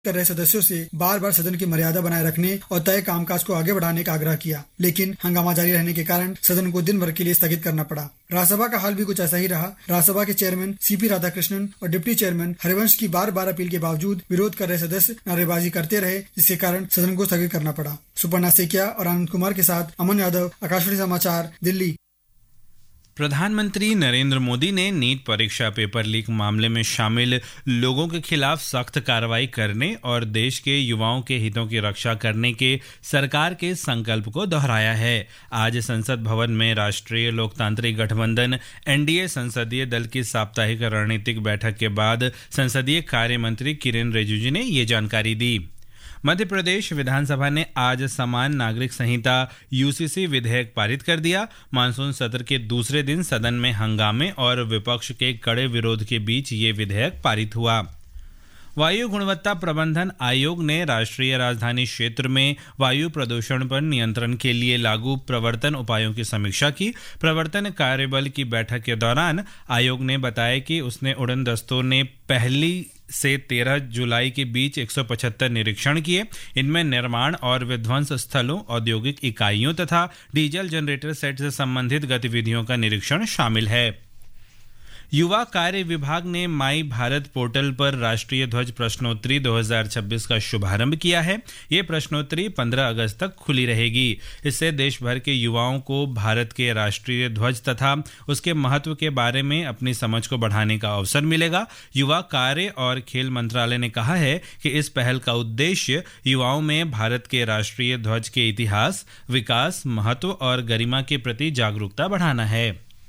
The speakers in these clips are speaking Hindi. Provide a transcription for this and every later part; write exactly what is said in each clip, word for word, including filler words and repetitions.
कर रहे सदस्यों से बार बार सदन की मर्यादा बनाए रखने और तय कामकाज को आगे बढ़ाने का आग्रह किया, लेकिन हंगामा जारी रहने के कारण सदन को दिन भर के लिए स्थगित करना पड़ा। राज्यसभा का हाल भी कुछ ऐसा ही रहा। राज्यसभा के चेयरमैन सीपी राधाकृष्णन और डिप्टी चेयरमैन हरिवंश की बार बार अपील के बावजूद विरोध कर रहे सदस्य नारेबाजी करते रहे, जिसके कारण सदन को स्थगित करना पड़ा। सुपर्णा सेकिया और आनंद कुमार के साथ अमन यादव, आकाशवाणी समाचार, दिल्ली। प्रधानमंत्री नरेंद्र मोदी ने नीट परीक्षा पेपर लीक मामले में शामिल लोगों के खिलाफ सख्त कार्रवाई करने और देश के युवाओं के हितों की रक्षा करने के सरकार के संकल्प को दोहराया है। आज संसद भवन में राष्ट्रीय लोकतांत्रिक गठबंधन एनडीए संसदीय दल की साप्ताहिक रणनीतिक बैठक के बाद संसदीय कार्य मंत्री किरेन रिजिजू ने ये जानकारी दी। मध्य प्रदेश विधानसभा ने आज समान नागरिक संहिता यूसीसी विधेयक पारित कर दिया। मानसून सत्र के दूसरे दिन सदन में हंगामे और विपक्ष के कड़े विरोध के बीच ये विधेयक पारित हुआ। वायु गुणवत्ता प्रबंधन आयोग ने राष्ट्रीय राजधानी क्षेत्र में वायु प्रदूषण पर नियंत्रण के लिए लागू प्रवर्तन उपायों की समीक्षा की। प्रवर्तन कार्यबल की बैठक के दौरान आयोग ने बताया कि उसने उड़न दस्तों ने पहली से तेरह जुलाई के बीच एक सौ पचहत्तर निरीक्षण किए। इनमें निर्माण और विध्वंस स्थलों, औद्योगिक इकाइयों तथा डीजल जनरेटर सेट से संबंधित गतिविधियों का निरीक्षण शामिल है। युवा कार्य विभाग ने माई भारत पोर्टल पर राष्ट्रीय ध्वज प्रश्नोत्तरी दो हज़ार छब्बीस का शुभारंभ किया है। ये प्रश्नोत्तरी पंद्रह अगस्त तक खुली रहेगी। इससे देश भर के युवाओं को भारत के राष्ट्रीय ध्वज तथा उसके महत्व के बारे में अपनी समझ को बढ़ाने का अवसर मिलेगा। युवा कार्य और खेल मंत्रालय ने कहा है कि इस पहल का उद्देश्य युवाओं में भारत के राष्ट्रीय ध्वज के इतिहास, विकास, महत्व और गरिमा के प्रति जागरूकता बढ़ाना है।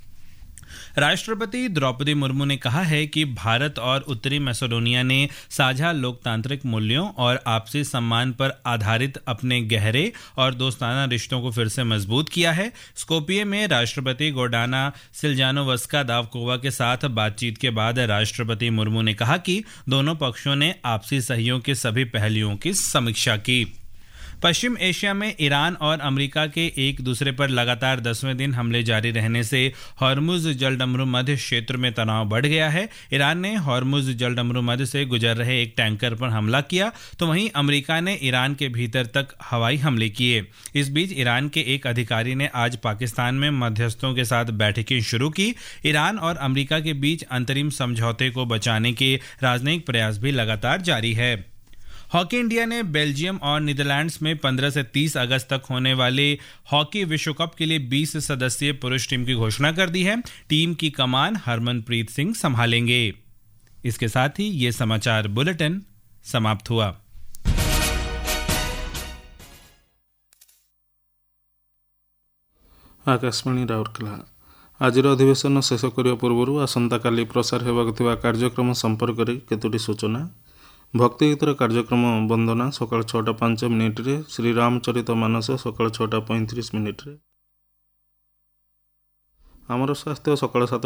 राष्ट्रपति द्रौपदी मुर्मू ने कहा है कि भारत और उत्तरी मैसेडोनिया ने साझा लोकतांत्रिक मूल्यों और आपसी सम्मान पर आधारित अपने गहरे और दोस्ताना रिश्तों को फिर से मजबूत किया है। स्कोपिये में राष्ट्रपति गोर्डाना सिल्जानोवस्का दावकोवा के साथ बातचीत के बाद राष्ट्रपति मुर्मू ने कहा कि दोनों पक्षों ने आपसी सहयोग के सभी पहलुओं की समीक्षा की। पश्चिम एशिया में ईरान और अमेरिका के एक दूसरे पर लगातार दसवें दिन हमले जारी रहने से हॉर्मुज जलडमरू मध्य क्षेत्र में तनाव बढ़ गया है। ईरान ने हॉर्मुज जलडमरू मध्य से गुजर रहे एक टैंकर पर हमला किया, तो वहीं अमेरिका ने ईरान के भीतर तक हवाई हमले किए। इस बीच ईरान के एक अधिकारी ने आज पाकिस्तान में मध्यस्थों के साथ बैठकें शुरू की। ईरान और अमेरिका के बीच अंतरिम समझौते को बचाने के राजनयिक प्रयास भी लगातार जारी है। हॉकी इंडिया ने बेल्जियम और नीदरलैंड्स में पंद्रह से तीस अगस्त तक होने वाले हॉकी विश्व कप के लिए बीस सदस्यीय पुरुष टीम की घोषणा कर दी है। टीम की कमान हरमनप्रीत सिंह संभालेंगे। इसके साथ ही ये समाचार बुलेटिन समाप्त हुआ। आकाशवाणी राउरकेला आजिर अधिवेशन शेष करने पूर्व आसंता काली प्रसार होबाक थिबा कार्यक्रम संपर्क में केतोटी सूचना। भक्ति गीतर कार्यक्रम वंदना सकाल छटा पांच मिनिट्रे, श्री रामचरित मानस सकाल छटा पैंतीस मिनिट्रे, आमर स्वास्थ्य सकाल सात